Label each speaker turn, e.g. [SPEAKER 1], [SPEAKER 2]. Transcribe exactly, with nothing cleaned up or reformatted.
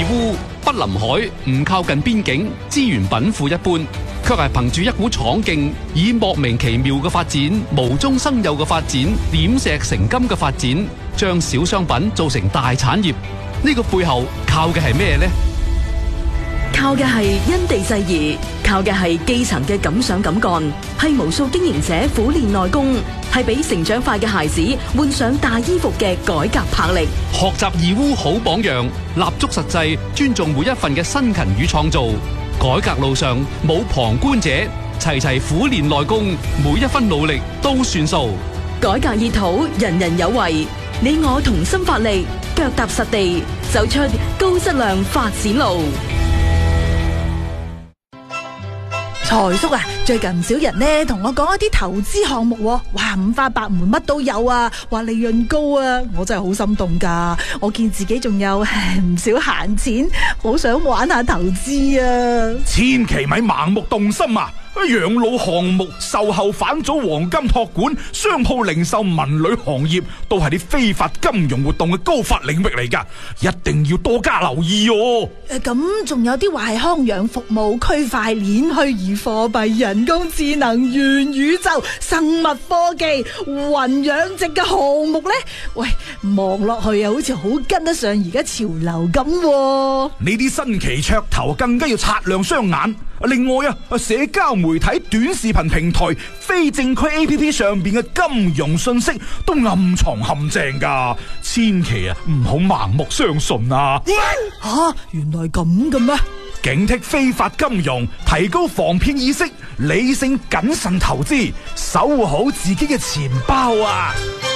[SPEAKER 1] 烏，不臨海，唔靠近邊境，資源稟賦一般，卻係憑住一股闖勁，以莫名其妙嘅發展、無中生有嘅發展、點石成金嘅發展，將小商品做成大產業。呢個背後靠嘅係咩呢？
[SPEAKER 2] 靠嘅係因地制宜，靠嘅係基層嘅敢想敢幹，係無數經營者苦練內功，係俾成長快嘅孩子換上大衣服嘅改革魄力。
[SPEAKER 1] 學習義烏好榜樣，立足實際，尊重每一份嘅辛勤與創造。改革路上冇旁觀者，齊齊苦練內功，每一分努力都算數。
[SPEAKER 2] 改革熱土，人人有為，你我同心發力，腳踏實地，走出高質量發展路。
[SPEAKER 3] 財叔啊，最近唔少人呢同我講一啲投資項目，哇，五花八門乜都有啊，話利潤高啊，我真係好心動噶。我見自己仲有唔少閒錢，好想玩下投資啊。
[SPEAKER 4] 千祈咪盲目動心啊！養老項目、售後返祖、黃金託管、商鋪零售、文旅行業，都係啲非法金融活動嘅高發領域嚟噶，一定要多加留意哦。
[SPEAKER 3] 誒，咁仲有啲話係康養服務、區塊鏈、虛擬貨幣、人工智能、元宇宙、生物科技、雲養殖嘅項目呢？喂，望落去啊，好似好跟得上而家潮流咁。
[SPEAKER 4] 呢啲新奇噱頭更加要擦亮雙眼。另外啊，社交媒體、短視頻平台、非正規 A P P 上邊嘅金融信息都暗藏陷阱噶，千祈啊唔好盲目相信啊！
[SPEAKER 3] 吓、啊，原來咁嘅咩？
[SPEAKER 4] 警惕非法金融，提高防騙意識，理性謹慎投資，守護好自己嘅錢包啊！